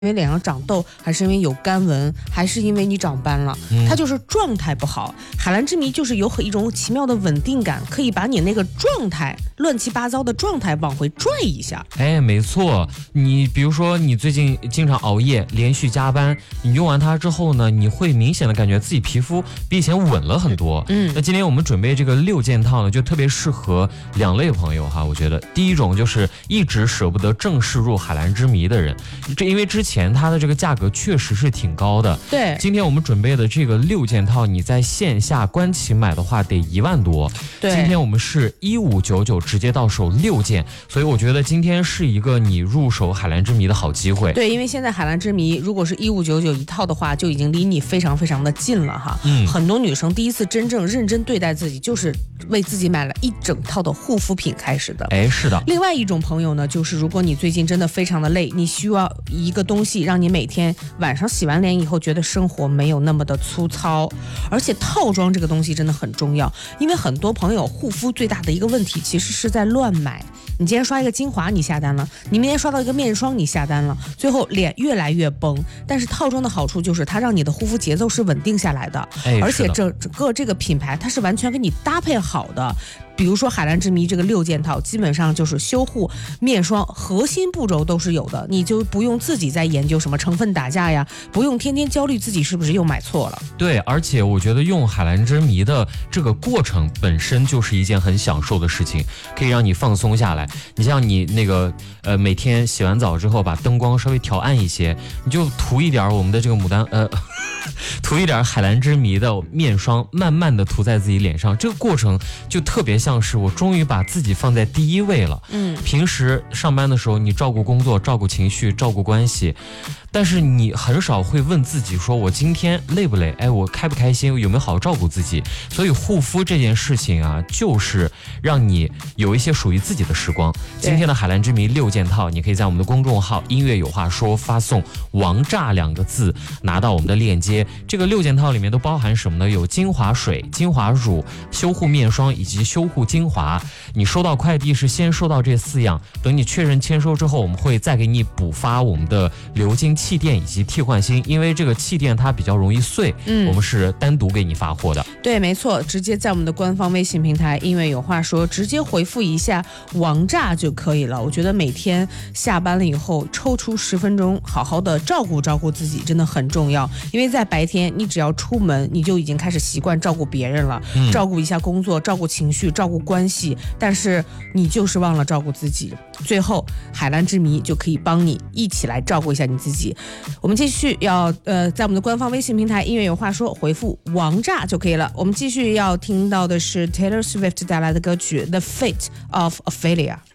因为脸上长痘，还是因为有干纹，还是因为你长斑了，它就是状态不好。海蓝之谜就是有一种奇妙的稳定感，可以把你那个状态乱七八糟的状态往回拽一下。 哎，没错，你比如说你最近经常熬夜，连续加班，你用完它之后呢，你会明显的感觉自己皮肤比以前稳了很多。那今天我们准备这个6件套呢，就特别适合2类朋友哈。我觉得第一种就是一直舍不得正式入海蓝之谜的人，因为之前它的这个价格确实是挺高的。 对， 今天我们准备的这个6件套，你在线下官旗买的话得1万多。 对， 今天我们是1599直接到手6件，所以我觉得今天是一个你入手海蓝之谜的好机会。 对，因为现在海蓝之谜如果是1599一套的话，就已经离你非常非常的近了哈。很多女生第一次真正认真对待自己，就是为自己买了一整套的护肤品开始的。 哎，是的。 另外一种朋友呢，就是如果你最近真的非常的累，你需要一个东西让你每天晚上洗完脸以后觉得生活没有那么的粗糙。而且套装这个东西真的很重要，因为很多朋友护肤最大的一个问题其实是在乱买。你今天刷一个精华你下单了，你明天刷到一个面霜你下单了，最后脸越来越崩。但是套装的好处就是它让你的护肤节奏是稳定下来的，而且整个这个品牌它是完全给你搭配好的。比如说海蓝之谜这个6件套，基本上就是修护、面霜，核心步骤都是有的，你就不用自己在研究什么成分打架呀，不用天天焦虑自己是不是又买错了。 对，而且我觉得用海蓝之谜的这个过程本身就是一件很享受的事情，可以让你放松下来。你像你那个每天洗完澡之后把灯光稍微调暗一些，你就涂一点我们的这个涂一点海蓝之谜的面霜，慢慢的涂在自己脸上，这个过程就特别像是我终于把自己放在第一位了。平时上班的时候你照顾工作、照顾情绪、照顾关系，但是你很少会问自己说我今天累不累，我开不开心，有没有好好照顾自己。所以护肤这件事情啊，就是让你有一些属于自己的时光。今天的海蓝之谜6件套，你可以在我们的公众号音乐有话说发送王炸2个字拿到我们的链接。这个6件套里面都包含什么呢？有精华水、精华乳、修护面霜以及修护精华。你收到快递是先收到这4样，等你确认签收之后，我们会再给你补发我们的流金气垫以及替换芯，因为这个气垫它比较容易碎，我们是单独给你发货的。 对，没错，直接在我们的官方微信平台音乐有话说，直接回复一下王炸就可以了。我觉得每天下班了以后抽出10分钟好好的照顾照顾自己真的很重要，因为在白天你只要出门你就已经开始习惯照顾别人了，照顾一下工作，照顾情绪，照顾关系，但是你就是忘了照顾自己。最后海蓝之谜就可以帮你一起来照顾一下你自己。我们继续要在我们的官方微信平台音乐有话说回复王炸就可以了。我们继续要听到的是 Taylor Swift 带来的歌曲 The Fate of Ophelia。